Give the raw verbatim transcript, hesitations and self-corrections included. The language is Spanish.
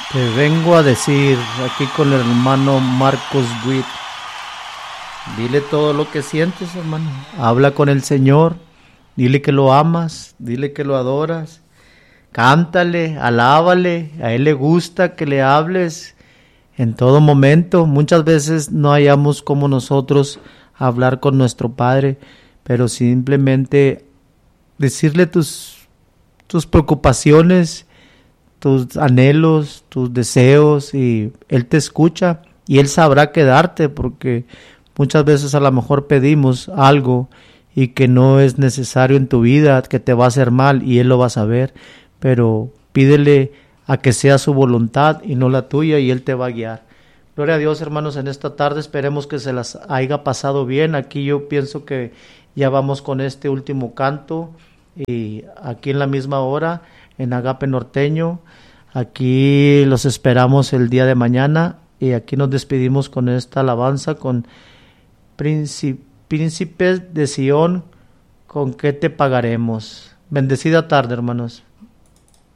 Te vengo a decir aquí con el hermano Marcos Witt. Dile todo lo que sientes, hermano. Habla con el Señor. Dile que lo amas. Dile que lo adoras. Cántale, alábale. A Él le gusta que le hables en todo momento. Muchas veces no hallamos como nosotros hablar con nuestro Padre, pero simplemente decirle tus, tus preocupaciones, tus anhelos, tus deseos, y Él te escucha y Él sabrá qué darte, porque muchas veces a lo mejor pedimos algo y que no es necesario en tu vida, que te va a hacer mal, y Él lo va a saber, pero pídele a que sea su voluntad y no la tuya, y Él te va a guiar. Gloria a Dios, hermanos, en esta tarde esperemos que se las haya pasado bien. Aquí yo pienso que ya vamos con este último canto, y aquí en la misma hora, en Agape Norteño. Aquí los esperamos el día de mañana, y aquí nos despedimos con esta alabanza, con Príncipes de Sión, ¿con qué te pagaremos? Bendecida tarde, hermanos.